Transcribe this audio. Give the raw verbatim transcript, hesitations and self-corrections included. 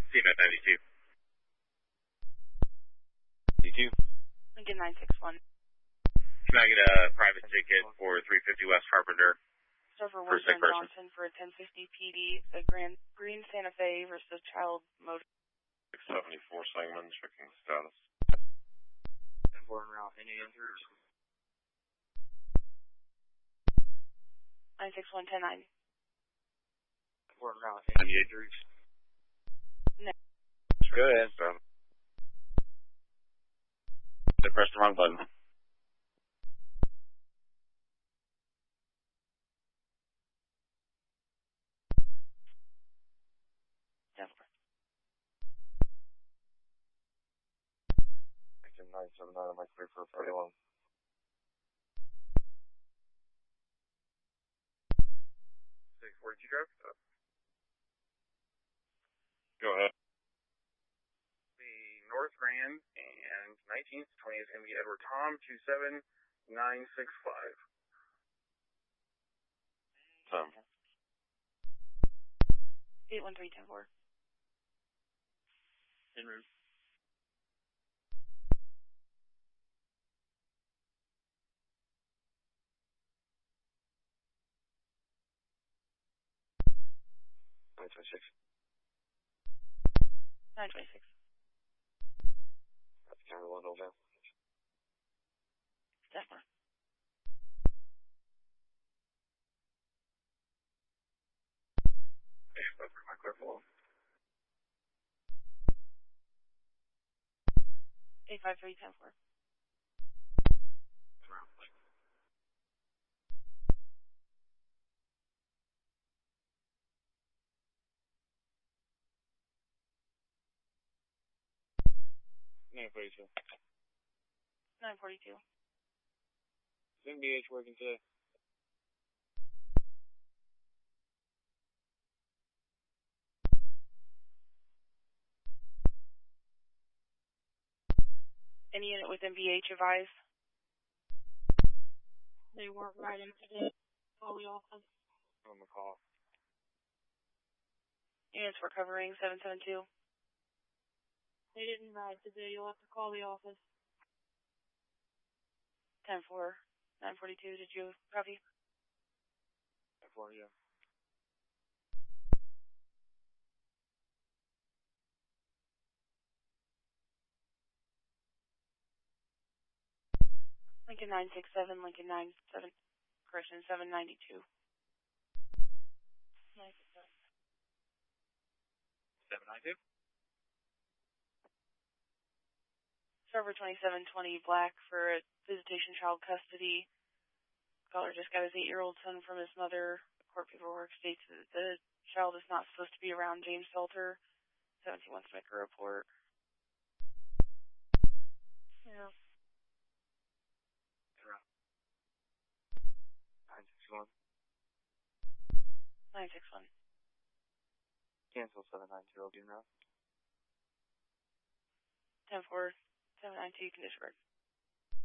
C M F ninety-two. ninety-two. Lincoln nine six one. Can I get a private ticket for three fifty West Carpenter? Server For a sick Winston person. Johnson for a ten fifty P D, the Grand Green Santa Fe versus Child Motor. six seventy-four Sangamon, checking status. Four en route, any injuries? nine six one ten nine. Four en route, Any any injuries? No. Go ahead. So, I pressed the wrong button. Denver. Lincoln nine seven nine on my three for thirty-one. six forty-two drive? Go ahead. The North Grand and nineteenth, twentieth is going to be Edward Tom, two seven nine six five. Ten. eight one three ten four. en route. nine twenty-six. nine twenty-six. That's kind of a little down. Denver. My clear flow. eight five three ten four. nine forty-two. nine forty-two. Is N B H working today? Any unit with M B H advise? They weren't right in today. Call the office. On the call. Units were covering seven seven two. They didn't ride today. You'll have to call the office. ten four. nine forty-two. Did you copy? ten four, yeah. Lincoln nine six seven. Lincoln nine seven. Correction seven ninety-two. nine six seven. seven nine two. Server twenty-seven twenty Black for visitation child custody. Caller just got his eight-year-old son from his mother. Court paperwork states that the child is not supposed to be around James Salter. seventeen wants to make a report. Yeah. nine six one. nine six one. Cancel seven nine two, I'll be in route. ten four. seven nine two. You can disregard.